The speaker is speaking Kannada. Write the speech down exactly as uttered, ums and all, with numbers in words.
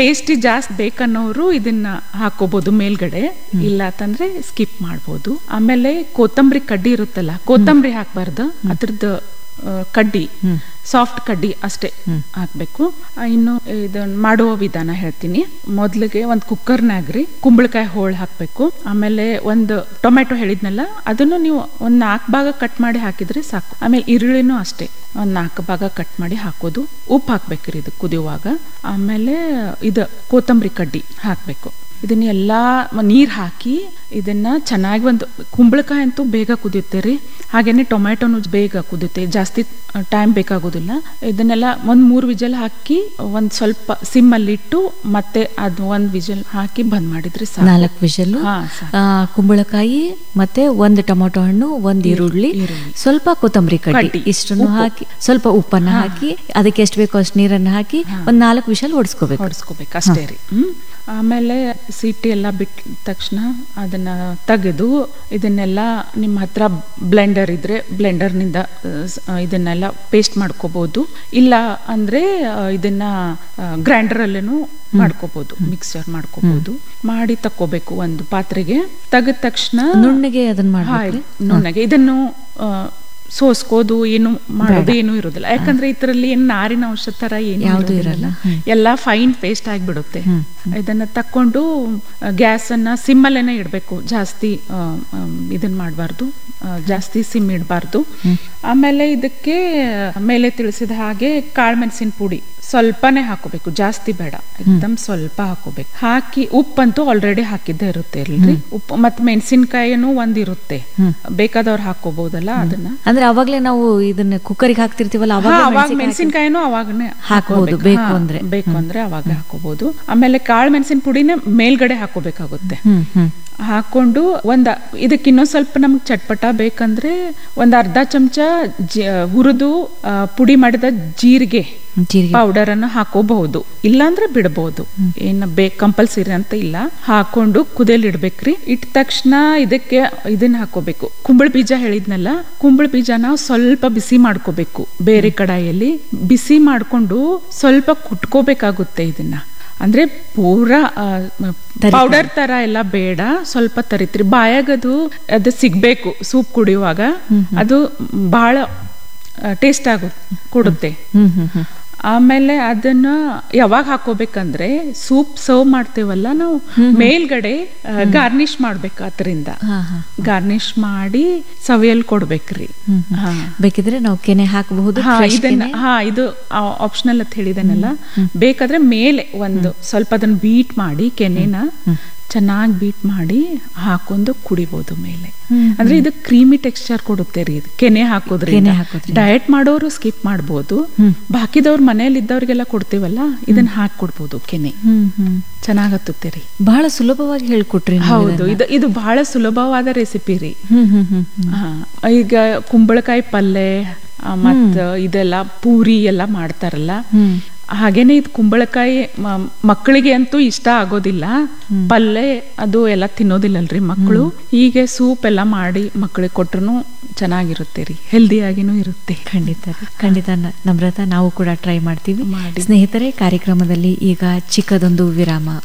ಟೇಸ್ಟಿ ಜಾಸ್ತಿ ಬೇಕನ್ನೋರು ಇದನ್ನ ಹಾಕೋಬಹುದು ಮೇಲ್ಗಡೆ, ಇಲ್ಲ ಅಂತಂದ್ರೆ ಸ್ಕಿಪ್ ಮಾಡ್ಬೋದು. ಆಮೇಲೆ ಕೊತ್ತಂಬರಿ ಕಡ್ಡಿ ಇರುತ್ತಲ್ಲ, ಕೊತ್ತಂಬರಿ ಹಾಕ್ಬಾರ್ದು, ಅದ್ರದ್ದು ಕಡ್ಡಿ ಸಾಫ್ಟ್ ಕಡ್ಡಿ ಅಷ್ಟೇ ಹಾಕ್ಬೇಕು. ಇನ್ನು ಇದನ್ನ ಮಾಡುವ ವಿಧಾನ ಹೇಳ್ತೀನಿ. ಮೊದ್ಲಿಗೆ ಒಂದು ಕುಕ್ಕರ್ನಾಗ್ರಿ ಕುಂಬಳಕಾಯಿ ಹೋಳು ಹಾಕ್ಬೇಕು. ಆಮೇಲೆ ಒಂದು ಟೊಮೆಟೊ ಹೇಳಿದ್ನಲ್ಲ, ಅದನ್ನು ನೀವು ಒಂದ್ ನಾಲ್ಕು ಭಾಗ ಕಟ್ ಮಾಡಿ ಹಾಕಿದ್ರೆ ಸಾಕು. ಆಮೇಲೆ ಈರುಳ್ಳಿನೂ ಅಷ್ಟೇ ಒಂದ್ ನಾಲ್ಕು ಭಾಗ ಕಟ್ ಮಾಡಿ ಹಾಕೋದು. ಉಪ್ಪು ಹಾಕ್ಬೇಕ್ರಿ ಇದು ಕುದಿಯುವಾಗ. ಆಮೇಲೆ ಇದು ಕೊತ್ತಂಬರಿ ಕಡ್ಡಿ ಹಾಕ್ಬೇಕು. ಇದನ್ನ ಎಲ್ಲಾ ನೀರ್ ಹಾಕಿ ಇದನ್ನ ಚೆನ್ನಾಗಿ, ಒಂದು ಕುಂಬಳಕಾಯಿ ಅಂತೂ ಬೇಗ ಕುದಿಯುತ್ತೆ ರೀ, ಹಾಗೇನೆ ಟೊಮ್ಯಾಟೊನು ಬೇಗ ಕುದಿಯುತ್ತೆ, ಜಾಸ್ತಿ ಟೈಮ್ ಬೇಕಾಗೋದಿಲ್ಲ. ಇದನ್ನೆಲ್ಲ ಒಂದ್ ಮೂರ್ ವಿಜಲ್ ಹಾಕಿ ಒಂದ್ ಸ್ವಲ್ಪ ಸಿಮ್ ಅಲ್ಲಿ ಇಟ್ಟು ಮತ್ತೆ ಅದು ಒಂದ್ ವಿಜಲ್ ಹಾಕಿ ಬಂದ್ ಮಾಡಿದ್ರೆ ಸಾಕು. ನಾಲ್ಕು ವಿಜಲ್. ಕುಂಬಳಕಾಯಿ ಮತ್ತೆ ಒಂದು ಟೊಮೊಟೊ ಹಣ್ಣು, ಒಂದ್ ಈರುಳ್ಳಿ, ಸ್ವಲ್ಪ ಕೊತ್ತಂಬರಿ ಕಡ್ಡಿ ಇಷ್ಟನ್ನು ಹಾಕಿ ಸ್ವಲ್ಪ ಉಪ್ಪನ್ನ ಹಾಕಿ ಅದಕ್ಕೆ ಎಷ್ಟು ಬೇಕೋ ಅಷ್ಟು ನೀರನ್ನ ಹಾಕಿ ಒಂದ್ ನಾಲ್ಕು ವಿಷಲ್ ಹೊಡ್ಸ್ಕೋಬೇಕು ಹೊಡ್ಸ್ಕೋಬೇಕು ಅಷ್ಟೇ ರೀ. ಹ್ಮ್ ಆಮೇಲೆ ಸಿಟಿ ಎಲ್ಲ ಬಿಟ್ಟ ತಕ್ಷಣ ಅದನ್ನ ತೆಗೆದು ಇದನ್ನೆಲ್ಲ ನಿಮ್ಮ ಹತ್ರ ಬ್ಲೆಂಡರ್ ಇದ್ರೆ ಬ್ಲೆಂಡರ್ನಿಂದ ಇದನ್ನೆಲ್ಲ ಪೇಸ್ಟ್ ಮಾಡ್ಕೋಬಹುದು. ಇಲ್ಲ ಅಂದ್ರೆ ಇದನ್ನ ಗ್ರೈಂಡರ್ ಅಲ್ಲೇನು ಮಾಡ್ಕೋಬಹುದು, ಮಿಕ್ಸರ್ ಮಾಡ್ಕೋಬಹುದು. ಮಾಡಿ ತಕ್ಕೋಬೇಕು ಒಂದು ಪಾತ್ರೆಗೆ. ತೆಗೆದ ತಕ್ಷಣ ನುಣ್ಣಗೆ ಅದನ್ನ ಮಾಡಿ ನುಣ್ಣಗೆ ಇದನ್ನು ಸೋಸ್ಕೋದು ಏನು ಮಾಡೋದು ಏನು ಇರೋದಿಲ್ಲ. ಯಾಕಂದ್ರೆ ಇದರಲ್ಲಿ ಏನ್ ನಾರಿನ ಅಂಶ ತರ ಏನು ಯಾವ್ದು ಇರಲ್ಲ, ಎಲ್ಲಾ ಫೈನ್ ಪೇಸ್ಟ್ ಆಗಿಬಿಡುತ್ತೆ. ಇದನ್ನ ತಕ್ಕೊಂಡು ಗ್ಯಾಸ್ ಅನ್ನ ಸಿಮ್ ಅಲ್ಲೇನೆ ಇಡ್ಬೇಕು, ಜಾಸ್ತಿ ಇದನ್ನ ಮಾಡಬಾರ್ದು, ಜಾಸ್ತಿ ಸಿಮ್ ಇಡಬಾರ್ದು. ಆಮೇಲೆ ಇದಕ್ಕೆ ಮೇಲೆ ತಿಳಿಸಿದ ಹಾಗೆ ಕಾಳುಮೆಣಸಿನ ಪುಡಿ ಸ್ವಲ್ಪನೇ ಹಾಕೋಬೇಕು, ಜಾಸ್ತಿ ಬೇಡ, ಎಕ್ದಮ್ ಸ್ವಲ್ಪ ಹಾಕೋಬೇಕು. ಹಾಕಿ ಉಪ್ಪಂತೂ ಆಲ್ರೆಡಿ ಹಾಕಿದ್ದೇ ಇರುತ್ತೆ ಇಲ್ರಿ, ಉಪ್ಪು ಮತ್ತೆ ಮೆಣಸಿನ್ಕಾಯಿನೂ ಒಂದಿರುತ್ತೆ, ಬೇಕಾದವ್ರು ಹಾಕೋಬಹುದಲ್ಲ ಅದನ್ನ. ಅಂದ್ರೆ ಅವಾಗ್ಲೇ ನಾವು ಇದನ್ನ ಕುಕ್ಕರಿಗೆ ಹಾಕ್ತಿರ್ತೀವಲ್ಲ, ಅವಾಗ ಮೆಣಸಿನ್ಕಾಯಿನೂ ಅವಾಗನೇ ಹಾಕೋಬಹುದು, ಬೇಕು ಅಂದ್ರೆ ಬೇಕು ಅಂದ್ರೆ ಅವಾಗ ಹಾಕೋಬಹುದು. ಆಮೇಲೆ ಕಾಳು ಮೆಣಸಿನ ಪುಡಿನೇ ಮೇಲ್ಗಡೆ ಹಾಕೋಬೇಕಾಗುತ್ತೆ. ಹಾಕೊಂಡು ಒಂದ ಇದಕ್ಕೆ ಇನ್ನೊಂದ್ ಸ್ವಲ್ಪ ನಮ್ಗೆ ಚಟ್ಪಟ ಬೇಕಂದ್ರೆ ಒಂದ್ ಅರ್ಧ ಚಮಚ ಹುರಿದು ಪುಡಿ ಮಾಡಿದ ಜೀರಿಗೆ ಪೌಡರ್ ಅನ್ನು ಹಾಕೋಬಹುದು, ಇಲ್ಲಾಂದ್ರೆ ಬಿಡಬಹುದು, ಏನ ಬೇಕ್ ಕಂಪಲ್ಸರಿ ಅಂತ ಇಲ್ಲ. ಹಾಕೊಂಡು ಕುದಿಯಲ್ ಇಡ್ಬೇಕ್ರಿ. ಇಟ್ಟ ತಕ್ಷಣ ಇದಕ್ಕೆ ಇದನ್ನ ಹಾಕೋಬೇಕು, ಕುಂಬಳ ಬೀಜ ಹೇಳಿದ್ನಲ್ಲ, ಕುಂಬಳ ಬೀಜನ ಸ್ವಲ್ಪ ಬಿಸಿ ಮಾಡ್ಕೋಬೇಕು. ಬೇರೆ ಕಡಾಯಿಯಲ್ಲಿ ಬಿಸಿ ಮಾಡ್ಕೊಂಡು ಸ್ವಲ್ಪ ಕುಟ್ಕೋಬೇಕಾಗುತ್ತೆ ಇದನ್ನ. ಅಂದ್ರೆ ಪೂರಾ ಪೌಡರ್ ತರ ಎಲ್ಲ ಬೇಡ, ಸ್ವಲ್ಪ ತರಿತ್ರಿ. ಬಾಯಾಗದು ಅದು ಸಿಗ್ಬೇಕು ಸೂಪ್ ಕುಡಿಯುವಾಗ, ಅದು ಬಹಳ ಟೇಸ್ಟ್ ಆಗು ಕೊಡುತ್ತೆ. ಆಮೇಲೆ ಅದನ್ನ ಯಾವಾಗ ಹಾಕೋಬೇಕಂದ್ರೆ ಸೂಪ್ ಸರ್ವ್ ಮಾಡ್ತೇವಲ್ಲ ನಾವು, ಮೇಲ್ಗಡೆ ಗಾರ್ನಿಶ್ ಮಾಡ್ಬೇಕು. ಅದರಿಂದ ಗಾರ್ನಿಶ್ ಮಾಡಿ ಸವಿಯಲ್ ಕೊಡ್ಬೇಕ್ರಿ. ಬೇಕಿದ್ರೆ ನಾವು ಕೆನೆ ಹಾಕಬಹುದು. ಇದನ್ನ ಹಾ ಇದು ಆಪ್ಷನಲ್ ಅಂತ ಹೇಳಿದನಲ್ಲ, ಬೇಕಾದ್ರೆ ಮೇಲೆ ಒಂದು ಸ್ವಲ್ಪ ಅದನ್ನ ಬೀಟ್ ಮಾಡಿ ಕೆನೆನ ಚೆನ್ನಾಗಿ ಬೀಟ್ ಮಾಡಿ ಹಾಕೊಂಡು ಕುಡಿಬಹುದು ಮೇಲೆ. ಅಂದ್ರೆ ಇದು ಕ್ರೀಮಿ ಟೆಕ್ಸ್ಚರ್ ಕೊಡುತ್ತೆ ರೀ ಇದು ಕೆನೆ ಹಾಕೋದ್ರಿಂದ. ಡಯಟ್ ಮಾಡೋರು ಸ್ಕಿಪ್ ಮಾಡ್ಬೋದು, ಬಾಕಿದವ್ರು ಮನೇಲಿ ಇದ್ದವ್ರಿಗೆಲ್ಲ ಕೊಡ್ತೀವಲ್ಲ ಇದನ್ನ ಹಾಕಿ ಕೊಡ್ಬೋದು ಕೆನೆ, ಚೆನ್ನಾಗತ್ತೆ ರೀ. ಬಹಳ ಸುಲಭವಾಗಿ ಹೇಳ್ಕೊಟ್ರಿ. ಹೌದು, ಇದು ಇದು ಬಹಳ ಸುಲಭವಾದ ರೆಸಿಪಿ ರೀ. ಈಗ ಕುಂಬಳಕಾಯಿ ಪಲ್ಲೆ ಮತ್ತ ಇದೆಲ್ಲ ಪೂರಿ ಎಲ್ಲ ಮಾಡ್ತಾರಲ್ಲ, ಹಾಗೇನೆ ಇದು ಕುಂಬಳಕಾಯಿ ಮಕ್ಕಳಿಗೆ ಅಂತೂ ಇಷ್ಟ ಆಗೋದಿಲ್ಲ, ಪಲ್ಲೆ ಅದು ಎಲ್ಲ ತಿನ್ನೋದಿಲ್ಲಲ್ರಿ ಮಕ್ಕಳು. ಹೀಗೆ ಸೂಪ್ ಎಲ್ಲ ಮಾಡಿ ಮಕ್ಕಳಿಗೆ ಕೊಟ್ರು ಚೆನ್ನಾಗಿರುತ್ತೆ ರೀ, ಹೆಲ್ದಿಯಾಗಿನೂ ಇರುತ್ತೆ. ಖಂಡಿತ ಖಂಡಿತ ನಮ್ರತಾ, ನಾವು ಕೂಡ ಟ್ರೈ ಮಾಡ್ತೀವಿ. ಸ್ನೇಹಿತರೆ, ಕಾರ್ಯಕ್ರಮದಲ್ಲಿ ಈಗ ಚಿಕ್ಕದೊಂದು ವಿರಾಮ.